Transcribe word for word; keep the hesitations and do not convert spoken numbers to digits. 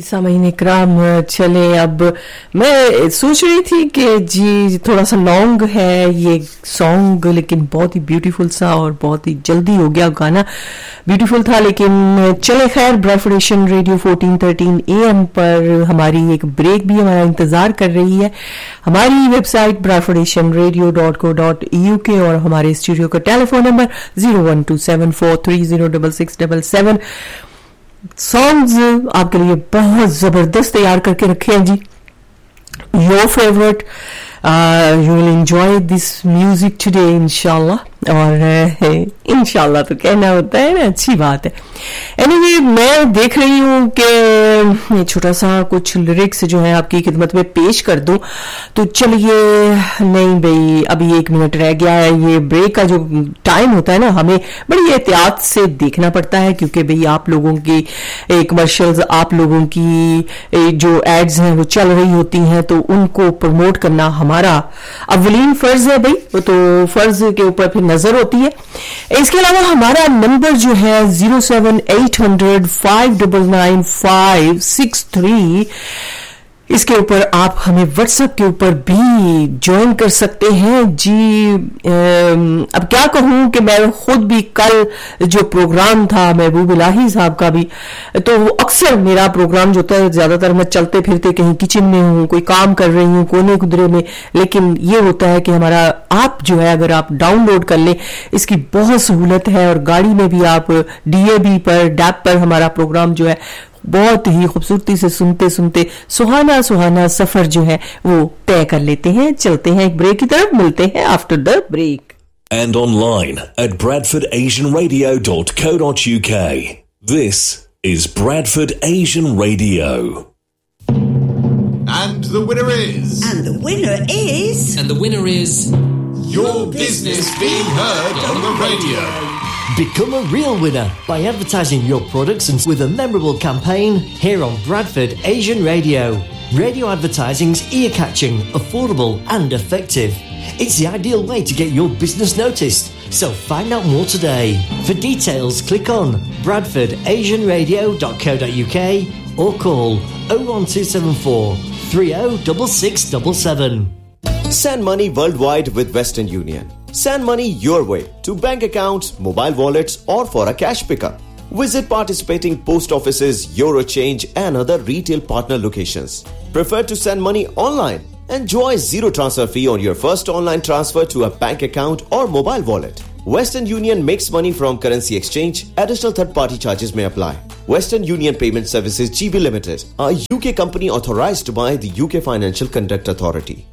सामीन इकराम, चले अब मैं सोच रही थी कि जी थोड़ा सा लॉन्ग है ये सॉन्ग, लेकिन बहुत ही ब्यूटीफुल सा और बहुत ही जल्दी हो गया, गाना ब्यूटीफुल था। लेकिन चले खैर, Bradford Asian radio fourteen thirteen A M पर हमारी एक ब्रेक भी हमारा इंतजार कर रही है। हमारी website Bradford Asian radio dot co dot U के और हमारे स्टूडियो का telephone number zero one two seven four three zero double six double seven. Songs आपके लिए बहुत जबरदस्त तैयार करके रखे हैं जी, your favourite. You will enjoy this music today इंशाल्लाह, और इंशाल्लाह तो कहना होता है ना, अच्छी बात है। एनीवे मैं देख रही हूँ कि छोटा सा कुछ लिरिक्स जो है आपकी खिदमत में पेश कर दूं, तो चलिए। नहीं भाई, अभी एक मिनट रह गया है। ये ब्रेक का जो टाइम होता है ना, हमें बड़ी एहतियात से देखना पड़ता है, क्योंकि भाई आप लोगों की कमर्शियल्स, आप लोगों की जो एड्स हैं वो चल रही होती हैं, तो उनको प्रमोट करना हमारा अव्वलीन फर्ज है भाई, तो फर्ज के ऊपर फिर नजर होती है। इसके अलावा हमारा नंबर जो है zero seven eight hundred five double nine five six three, इसके ऊपर आप हमें व्हाट्सएप के ऊपर भी ज्वाइन कर सकते हैं जी। अब क्या कहूं कि मैं खुद भी कल जो प्रोग्राम था महबूब इलाही साहब का भी, तो वो अक्सर मेरा प्रोग्राम जो होता है, ज्यादातर मैं चलते फिरते कहीं किचन में हूं, कोई काम कर रही हूं कोने कुदरे में, लेकिन ये होता है कि हमारा आप जो है अगर आप डाउनलोड कर लें, इसकी बहुत सहूलत है, और गाड़ी में भी आप डीएबी पर डैप पर हमारा प्रोग्राम जो है बहुत ही खूबसूरती से सुनते सुनते सुहाना सुहाना सफर जो है वो तय कर लेते हैं। चलते हैं एक ब्रेक की तरफ, मिलते हैं after the break. And online at bradford asian radio dot co dot uk. This is Bradford Asian Radio. And the winner is... And the winner is... And the winner is... Your business being heard on the radio. Become a real winner by advertising your products and with a memorable campaign here on Bradford Asian Radio. Radio advertising's ear-catching, affordable and effective. It's the ideal way to get your business noticed. So find out more today. For details, click on bradford asian radio dot co dot uk or call oh one two seven four three oh six six seven seven. Send money worldwide with Western Union. Send money your way to bank accounts, mobile wallets or for a cash pickup. Visit participating post offices, Eurochange and other retail partner locations. Prefer to send money online? Enjoy zero transfer fee on your first online transfer to a bank account or mobile wallet. Western Union makes money from currency exchange. Additional third-party charges may apply. Western Union Payment Services G B Limited, a U K company authorized by the U K Financial Conduct Authority.